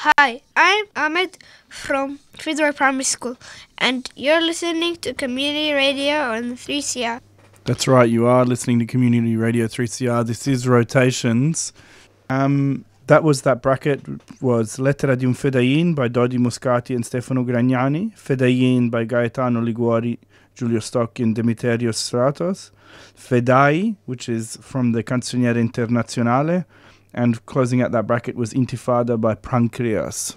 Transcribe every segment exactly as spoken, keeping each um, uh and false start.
Hi, I'm Ahmed from Fitzroy Primary School, and you're listening to Community Radio on three C R. That's right, you are listening to Community Radio three C R. This is Rotations. Um, that was that bracket was Lettera di un Fedain by Dodi Moscati and Stefano Gragnani, Fedain by Gaetano Liguori, Giulio Stocchi and Demeterio Stratos, Fedai, which is from the Canzoniere Internazionale, and closing out that bracket was Intifada by Pancreas.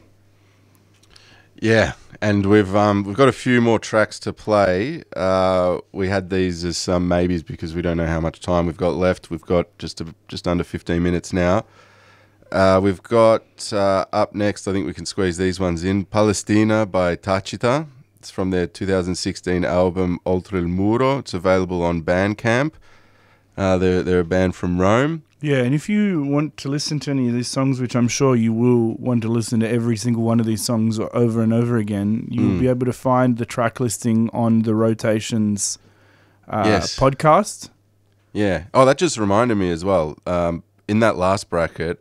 Yeah, and we've um we've got a few more tracks to play. Uh, we had these as some maybes because we don't know how much time we've got left. We've got just a, just under fifteen minutes now. Uh, we've got uh, up next, I think we can squeeze these ones in, Palestina by Tacita. It's from their two thousand sixteen album Oltre il Muro. It's available on Bandcamp. Uh, they're, they're a band from Rome. Yeah, and if you want to listen to any of these songs, which I'm sure you will want to listen to every single one of these songs over and over again, you'll mm. be able to find the track listing on the Rotations uh, yes. podcast. Yeah. Oh, that just reminded me as well. Um, in that last bracket,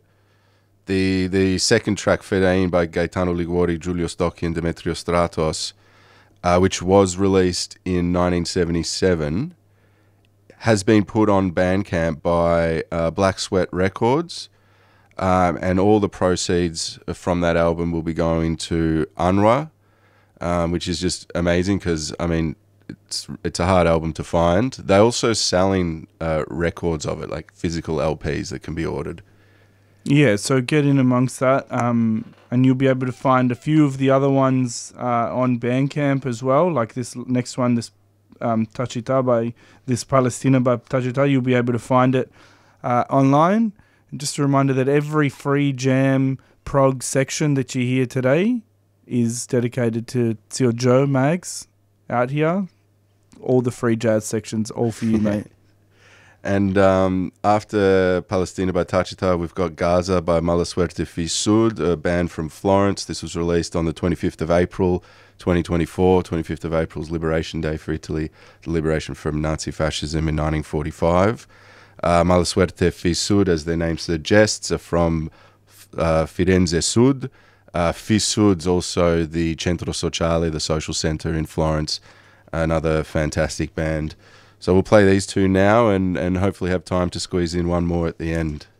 the the second track, Fedain by Gaetano Liguori, Giulio Stocchi and Demetrio Stratos, uh, which was released in nineteen seventy-seven, has been put on Bandcamp by uh, Black Sweat Records, um, and all the proceeds from that album will be going to UNRWA, um, which is just amazing because, I mean, it's it's a hard album to find. They're also selling uh, records of it, like physical L Ps that can be ordered. Yeah, so get in amongst that, um, and you'll be able to find a few of the other ones uh, on Bandcamp as well, like this next one, this Um, Tacita by this Palestina by Tacita. You'll be able to find it uh, online. And just a reminder that every free jam prog section that you hear today is dedicated to Zio Joe Mags out here. All the free jazz sections, all for you, mate. And um, after Palestina by Tacita, we've got Gaza by Mala Suerte Fi Sud, a band from Florence. This was released on the twenty-fifth of April, twenty twenty-four. twenty-fifth of April is Liberation Day for Italy, the liberation from Nazi fascism in nineteen forty-five. Uh, Mala Suerte Fi Sud, as their name suggests, are from uh, Firenze Sud. Uh, Fi Sud's also the Centro Sociale, the social centre in Florence, another fantastic band. So we'll play these two now and, and hopefully have time to squeeze in one more at the end.